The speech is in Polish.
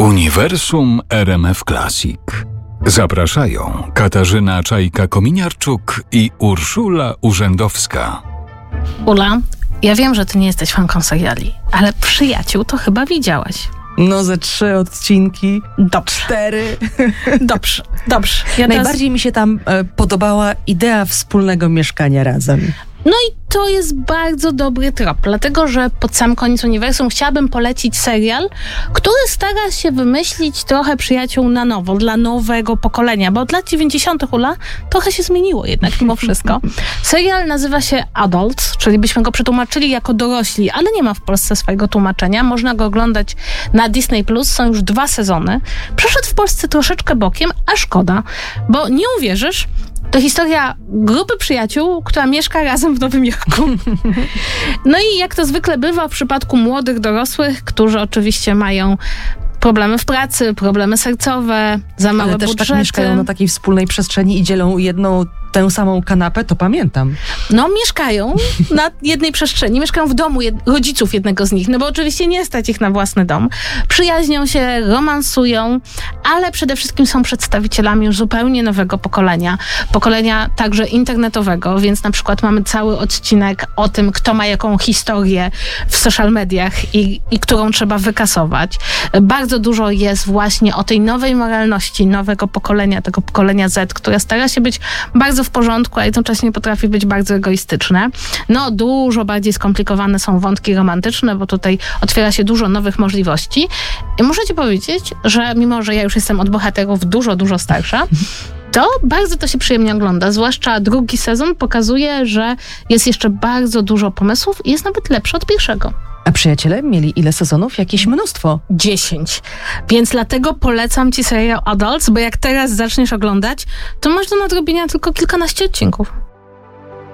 Uniwersum RMF Classic. Zapraszają Katarzyna Czajka-Kominiarczuk i Urszula Urzędowska. Ula, ja wiem, że ty nie jesteś fanką seriali, ale Przyjaciół to chyba widziałaś. No ze 3 odcinki. Dobrze. 4. Dobrze. Najbardziej mi się tam podobała idea wspólnego mieszkania razem. No i to jest bardzo dobry trop, dlatego że pod sam koniec uniwersum chciałabym polecić serial, który stara się wymyślić trochę Przyjaciół na nowo, dla nowego pokolenia, bo od lat 90. Ula trochę się zmieniło jednak mimo wszystko. Serial nazywa się Adults, czyli byśmy go przetłumaczyli jako dorośli, ale nie ma w Polsce swojego tłumaczenia. Można go oglądać na Disney+, są już 2 sezony. Przeszedł w Polsce troszeczkę bokiem, a szkoda, bo nie uwierzysz, to historia grupy przyjaciół, która mieszka razem w Nowym Jorku. No i jak to zwykle bywa w przypadku młodych dorosłych, którzy oczywiście mają problemy w pracy, problemy sercowe, za małe ale też budżety. tak mieszkają na takiej wspólnej przestrzeni i dzielą tę samą kanapę, to pamiętam. No, mieszkają na jednej przestrzeni, mieszkają w domu rodziców jednego z nich, no bo oczywiście nie stać ich na własny dom. Przyjaźnią się, romansują, ale przede wszystkim są przedstawicielami już zupełnie nowego pokolenia także internetowego, więc na przykład mamy cały odcinek o tym, kto ma jaką historię w social mediach i którą trzeba wykasować. Bardzo dużo jest właśnie o tej nowej moralności nowego pokolenia, tego pokolenia Z, które stara się być bardzo w porządku, a jednocześnie potrafi być bardzo egoistyczne. No, dużo bardziej skomplikowane są wątki romantyczne, bo tutaj otwiera się dużo nowych możliwości. I muszę ci powiedzieć, że mimo, że ja już jestem od bohaterów dużo starsza, to bardzo to się przyjemnie ogląda. Zwłaszcza 2. sezon pokazuje, że jest jeszcze bardzo dużo pomysłów i jest nawet lepszy od pierwszego. A Przyjaciele mieli ile sezonów? Jakieś mnóstwo. 10. Więc dlatego polecam ci serial Adults, bo jak teraz zaczniesz oglądać, to masz do nadrobienia tylko kilkanaście odcinków.